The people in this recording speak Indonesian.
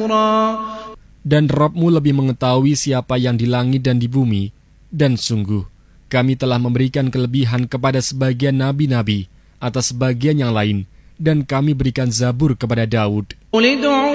سترا. Dan Rabb-Mu lebih mengetahui siapa yang di langit dan di bumi. Dan sungguh, kami telah memberikan kelebihan kepada sebagian nabi-nabi atas sebagian yang lain, dan kami berikan Zabur kepada Daud.